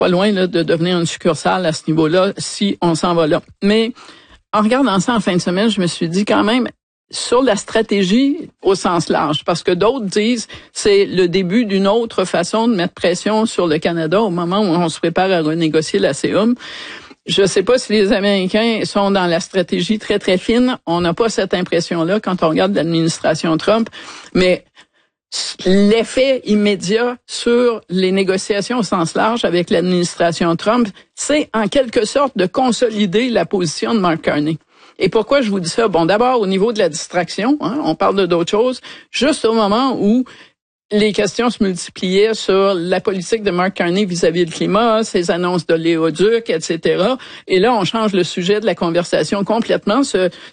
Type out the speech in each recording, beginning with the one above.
pas loin là, de devenir une succursale à ce niveau-là si on s'en va là. Mais en regardant ça en fin de semaine, je me suis dit quand même, sur la stratégie au sens large, parce que d'autres disent c'est le début d'une autre façon de mettre pression sur le Canada au moment où on se prépare à renégocier la CEUM. Je sais pas si les Américains sont dans la stratégie très, très fine. On n'a pas cette impression-là quand on regarde l'administration Trump. Mais l'effet immédiat sur les négociations au sens large avec l'administration Trump, c'est en quelque sorte de consolider la position de Mark Carney. Et pourquoi je vous dis ça? Bon, d'abord, au niveau de la distraction, on parle de d'autres choses, juste au moment où les questions se multipliaient sur la politique de Mark Carney vis-à-vis du climat, ses annonces de l'éoduc, etc. Et là, on change le sujet de la conversation complètement.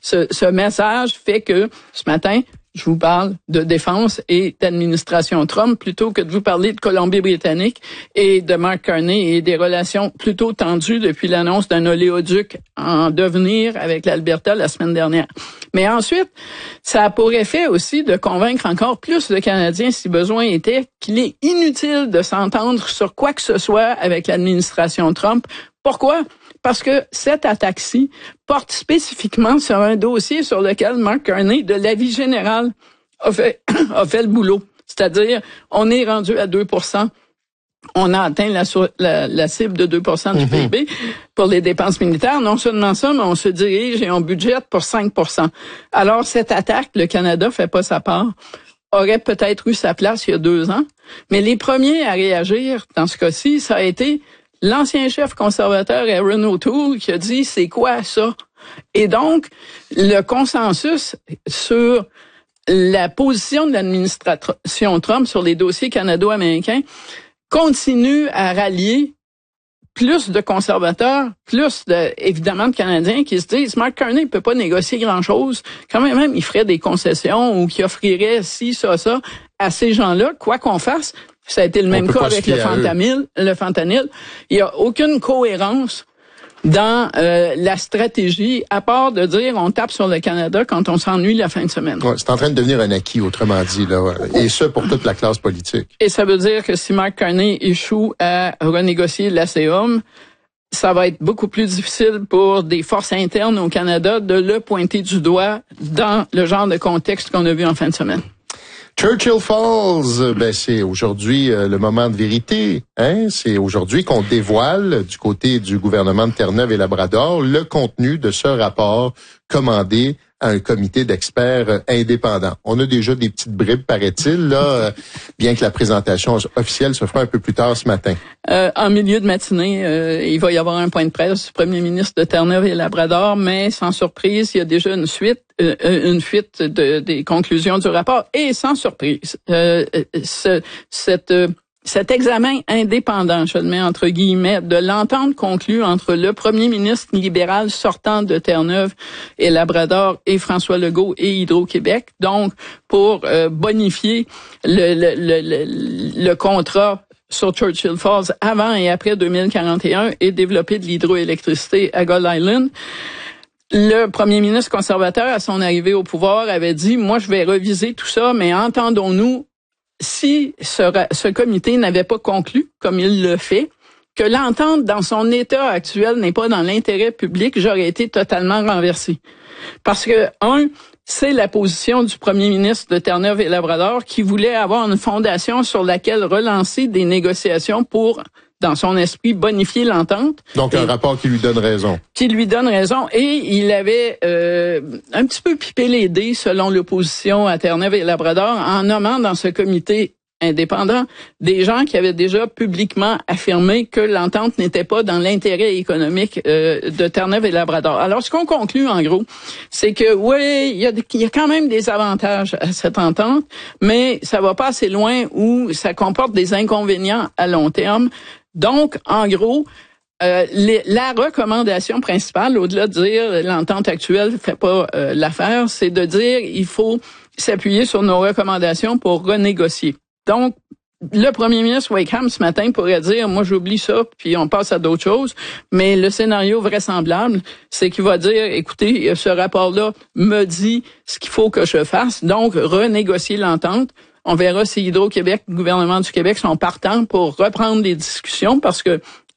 Ce message fait que, ce matin, je vous parle de défense et d'administration Trump plutôt que de vous parler de Colombie-Britannique et de Mark Carney et des relations plutôt tendues depuis l'annonce d'un oléoduc en devenir avec l'Alberta la semaine dernière. Mais ensuite, ça a pour effet aussi de convaincre encore plus le Canadien, si besoin était, qu'il est inutile de s'entendre sur quoi que ce soit avec l'administration Trump. Pourquoi? Parce que cette attaque-ci porte spécifiquement sur un dossier sur lequel Mark Carney, de l'avis général, a fait le boulot. C'est-à-dire, on est rendu à 2%. On a atteint la cible de 2% du PIB pour les dépenses militaires. Non seulement ça, mais on se dirige et on budgète pour 5%. Alors, cette attaque, le Canada fait pas sa part, aurait peut-être eu sa place il y a 2 ans. Mais les premiers à réagir dans ce cas-ci, ça a été l'ancien chef conservateur Aaron O'Toole qui a dit « c'est quoi ça ?» Et donc, le consensus sur la position de l'administration Trump sur les dossiers canado-américains continue à rallier plus de conservateurs, évidemment de Canadiens qui se disent « Mark Carney ne peut pas négocier grand-chose. » Quand même, il ferait des concessions ou qu'il offrirait ci, ça à ces gens-là, quoi qu'on fasse. Ça a été le même cas avec le fentanyl. Il n'y a aucune cohérence dans la stratégie, à part de dire on tape sur le Canada quand on s'ennuie la fin de semaine. Ouais, c'est en train de devenir un acquis, autrement dit, là, et ce pour toute la classe politique. Et ça veut dire que si Mark Carney échoue à renégocier la CEUM, ça va être beaucoup plus difficile pour des forces internes au Canada de le pointer du doigt dans le genre de contexte qu'on a vu en fin de semaine. Churchill Falls, c'est aujourd'hui le moment de vérité. C'est aujourd'hui qu'on dévoile du côté du gouvernement de Terre-Neuve et Labrador le contenu de ce rapport commandé à un comité d'experts indépendants. On a déjà des petites bribes, paraît-il, là, bien que la présentation officielle se fera un peu plus tard ce matin. En milieu de matinée, il va y avoir un point de presse du premier ministre de Terre-Neuve et Labrador, mais sans surprise, il y a déjà une fuite des conclusions du rapport. Et sans surprise, cet examen indépendant, je le mets entre guillemets, de l'entente conclue entre le premier ministre libéral sortant de Terre-Neuve et Labrador et François Legault et Hydro-Québec, donc pour bonifier le contrat sur Churchill Falls avant et après 2041 et développer de l'hydroélectricité à Gull Island. Le premier ministre conservateur, à son arrivée au pouvoir, avait dit « Moi, je vais reviser tout ça, mais entendons-nous, si ce comité n'avait pas conclu, comme il le fait, que l'entente dans son état actuel n'est pas dans l'intérêt public, j'aurais été totalement renversé. » Parce que, c'est la position du premier ministre de Terre-Neuve et Labrador qui voulait avoir une fondation sur laquelle relancer des négociations pour, dans son esprit, bonifier l'entente. Donc, un rapport qui lui donne raison. Qui lui donne raison. Et il avait un petit peu pipé les dés, selon l'opposition à Terre-Neuve et Labrador, en nommant dans ce comité indépendant des gens qui avaient déjà publiquement affirmé que l'entente n'était pas dans l'intérêt économique de Terre-Neuve et Labrador. Alors, ce qu'on conclut, en gros, c'est que, oui, il y a quand même des avantages à cette entente, mais ça va pas assez loin où ça comporte des inconvénients à long terme. Donc, en gros, la recommandation principale, au-delà de dire l'entente actuelle fait pas l'affaire, c'est de dire il faut s'appuyer sur nos recommandations pour renégocier. Donc, le premier ministre Wakeham ce matin pourrait dire, moi j'oublie ça, puis on passe à d'autres choses, mais le scénario vraisemblable, c'est qu'il va dire, écoutez, ce rapport-là me dit ce qu'il faut que je fasse, donc renégocier l'entente. On verra si Hydro-Québec, le gouvernement du Québec sont partants pour reprendre les discussions parce que